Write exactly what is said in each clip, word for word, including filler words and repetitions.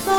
松。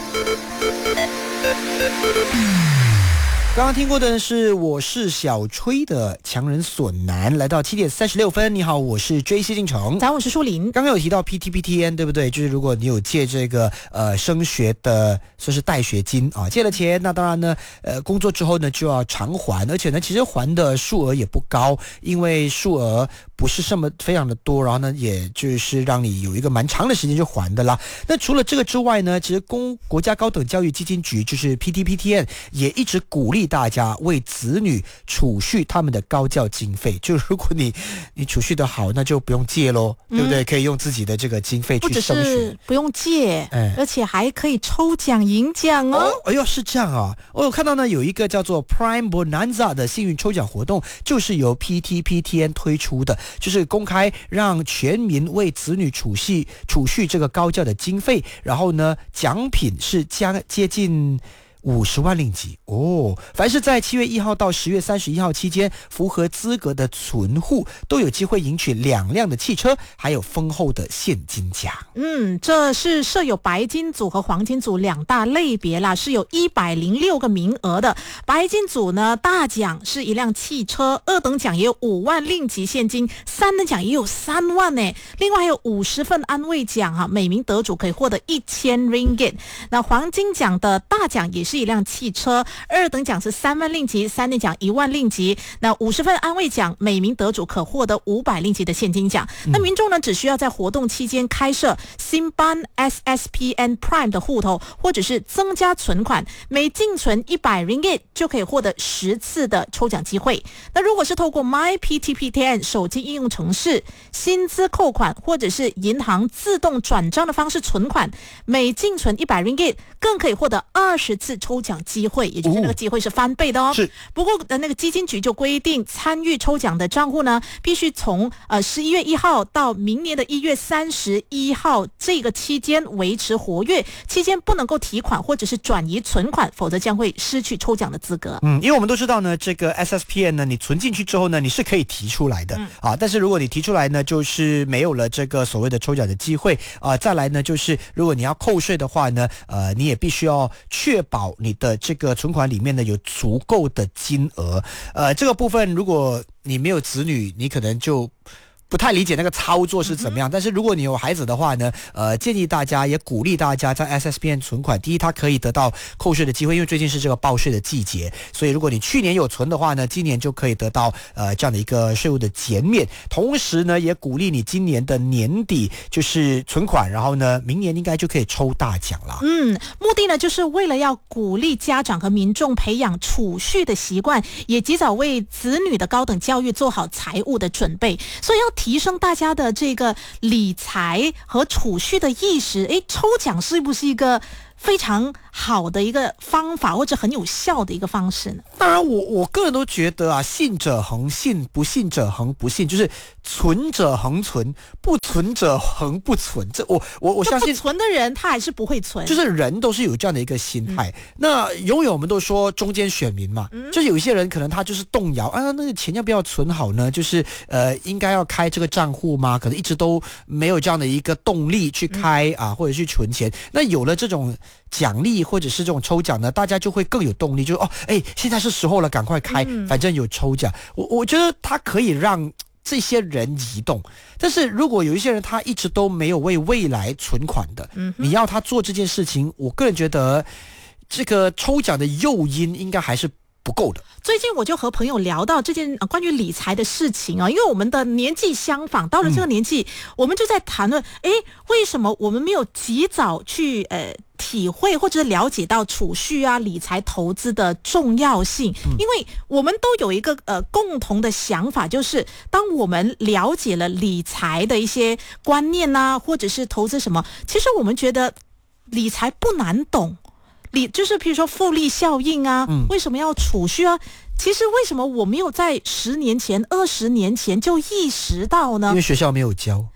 刚刚听过的是我是小吹的强人所难，来到七点三十六分。你好，我是 J C 进城， 早上我是舒林。 刚刚有提到 P T P T N 对不对？就是如果你有借这个呃升学的说是贷学金啊，借了钱，那当然呢呃工作之后呢就要偿还，而且呢其实还的数额也不高，因为数额不是这么非常的多，然后呢也就是让你有一个蛮长的时间就还的啦。那除了这个之外呢，其实公国家高等教育基金局就是 P T P T N 也一直鼓励大家为子女储蓄他们的高教经费。就如果你你储蓄的好，那就不用借咯，对不对？可以用自己的这个经费去升学， 不只是不用借、哎、而且还可以抽奖赢奖哦。 哦，哎呦，是这样啊！我有看到呢，有一个叫做 Prime Bonanza 的幸运抽奖活动，就是由 P T P T N 推出的，就是公开让全民为子女储蓄储蓄这个高教的经费，然后呢，奖品是将接近五十万令吉哦！凡是在七月一号到十月三十一号期间符合资格的存户，都有机会赢取两辆的汽车，还有丰厚的现金奖。 嗯，这是设有白金组和黄金组两大类别啦，是有一百零六个名额的。白金组呢，大奖是一辆汽车，二等奖也有五万令吉现金，三等奖也有三万呢。另外还有五十份安慰奖哈、啊，每名得主可以获得一千 ringgit。那黄金奖的大奖也是一辆汽车，二等奖是三万令吉，三等奖一万令吉。那五十份安慰奖，每名得主可获得五百令吉的现金奖。嗯、那民众呢，只需要在活动期间开设 Simpan S S P N Prime 的户头，或者是增加存款，每净存一百 ringgit 就可以获得十次的抽奖机会。那如果是透过 My P T P T N 手机应用程式薪资扣款，或者是银行自动转账的方式存款，每净存一百 ringgit 更可以获得二十次抽奖机会，也就是那个机会是翻倍的哦。 是。 不过那个基金局就规定，参与抽奖的账户呢，必须从呃十一月一号到明年的一月三十一号这个期间维持活跃，期间不能够提款或者是转移存款，否则将会失去抽奖的资格。 嗯，因为我们都知道呢，这个 S S P N 呢，你存进去之后呢，你是可以提出来的、嗯、啊。但是如果你提出来呢，就是没有了这个所谓的抽奖的机会啊。再来呢，就是如果你要扣税的话呢，呃，你也必须要确保你的这个存款里面呢有足够的金额。呃，这个部分如果你没有子女，你可能就不太理解那个操作是怎么样，但是如果你有孩子的话呢，呃，建议大家也鼓励大家在 S S P N 存款。第一，它可以得到扣税的机会，因为最近是这个报税的季节，所以如果你去年有存的话呢，今年就可以得到呃这样的一个税务的减免。同时呢，也鼓励你今年的年底就是存款，然后呢，明年应该就可以抽大奖啦。 嗯，目的呢，就是为了要鼓励家长和民众培养储蓄的习惯，也及早为子女的高等教育做好财务的准备，所以要提升大家的这个理财和储蓄的意识。诶，抽奖是不是一个非常好的一个方法，或者很有效的一个方式呢？ 当然我我个人都觉得啊，信者恒信，不信者恒不信，就是存者恒存，不存者恒不存。这我我我相信， 不存的人他还是不会存， 就是人都是有这样的一个心态。嗯、那永远我们都说中间选民嘛，嗯、就是有一些人可能他就是动摇啊，那个钱要不要存好呢？就是呃，应该要开这个账户吗？可能一直都没有这样的一个动力去开、嗯、啊，或者去存钱。那有了这种奖励或者是这种抽奖呢，大家就会更有动力，就是哦，哎，现在是时候了，赶快开，嗯、反正有抽奖。我我觉得它可以让这些人移动，但是如果有一些人他一直都没有为未来存款的，嗯、你要他做这件事情，我个人觉得这个抽奖的诱因应该还是不够的。 最近我就和朋友聊到这件、呃、关于理财的事情啊，因为我们的年纪相仿，到了这个年纪，嗯、我们就在谈论，诶，为什么我们没有及早去呃体会或者了解到储蓄啊、理财投资的重要性？嗯、因为我们都有一个呃共同的想法，就是当我们了解了理财的一些观念啊，或者是投资什么，其实我们觉得理财不难懂。理就是比如说复利效应啊，嗯、为什么要储蓄啊？其实为什么我没有在十年前、二十年前就意识到呢？ 因为学校没有教。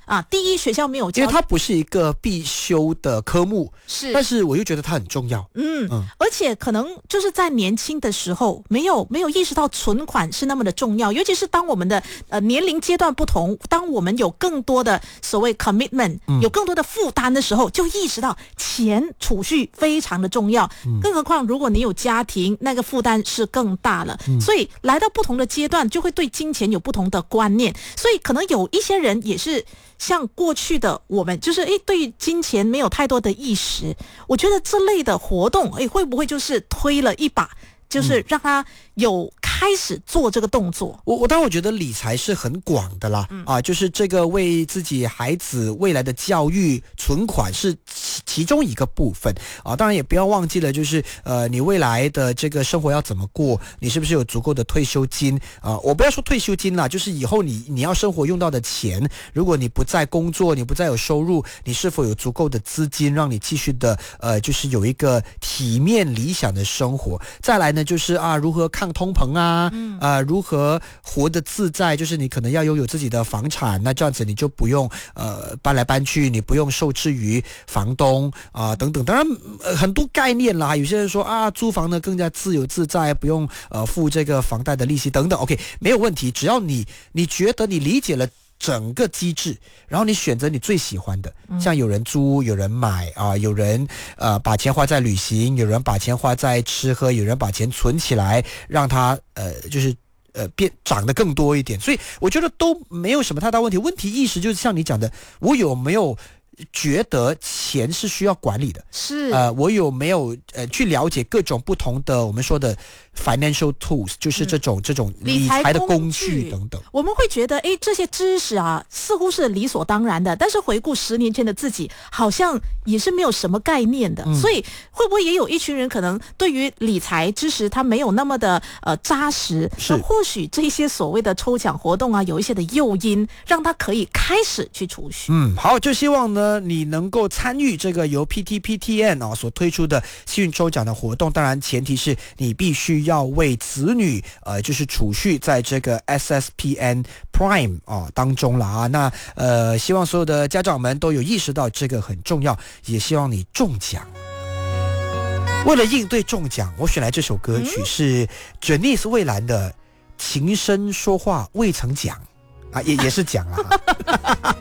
啊，第一学校没有教， 因为它不是一个必修的科目， 是， 但是我又觉得它很重要。 嗯嗯，而且可能就是在年轻的时候没有没有意识到存款是那么的重要，尤其是当我们的呃年龄阶段不同，当我们有更多的所谓 commitment，、嗯、有更多的负担的时候，就意识到钱储蓄非常的重要。嗯、更何况如果你有家庭，那个负担是更大了。嗯、所以来到不同的阶段，就会对金钱有不同的观念。所以可能有一些人也是像过去的我们，就是诶对于金钱没有太多的意识。我觉得这类的活动，诶会不会就是推了一把，就是让他有开始做这个动作？ 我我当然我觉得理财是很广的啦，嗯、啊，就是这个为自己孩子未来的教育存款是其其中一个部分啊。当然也不要忘记了，就是呃，你未来的这个生活要怎么过，你是不是有足够的退休金啊？我不要说退休金啦，就是以后你你要生活用到的钱，如果你不再工作，你不再有收入，你是否有足够的资金让你继续的呃，就是有一个体面理想的生活？再来呢，就是啊，如何抗通膨啊，嗯、呃，如何活得自在，就是你可能要拥有自己的房产，那这样子你就不用呃搬来搬去，你不用受制于房东啊、呃、等等。当然、呃、很多概念啦，有些人说啊，租房呢更加自由自在，不用呃付这个房贷的利息等等。OK， 没有问题，只要你你觉得你理解了整个机制，然后你选择你最喜欢的，像有人租，有人买啊、呃，有人呃把钱花在旅行，有人把钱花在吃喝，有人把钱存起来，让它呃就是呃变长得更多一点。所以我觉得都没有什么太大问题。问题意识就是像你讲的，我有没有觉得钱是需要管理的？ 是呃，我有没有呃去了解各种不同的我们说的 financial tools， 就是这种、嗯、这种理财的工具等等。 我们会觉得，哎，这些知识啊，似乎是理所当然的。但是回顾十年前的自己，好像也是没有什么概念的。嗯、所以会不会也有一群人可能对于理财知识他没有那么的呃扎实？ 是。 那或许这些所谓的抽奖活动啊，有一些的诱因，让他可以开始去储蓄。 嗯，好，就希望呢。你能够参与这个由 P T P T N 啊所推出的幸运抽奖的活动，当然前提是你必须要为子女呃就是储蓄在这个 S S P N Prime 啊当中了啊。那呃希望所有的家长们都有意识到这个很重要，也希望你中奖。为了应对中奖，我选来这首歌曲、嗯、是 Janice 蔚蓝的《情深说话未曾讲》啊，也也是讲啊。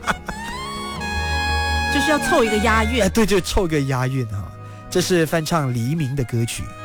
就是要凑一个押韵， 哎，对，就凑一个押韵哈。这是翻唱黎明的歌曲。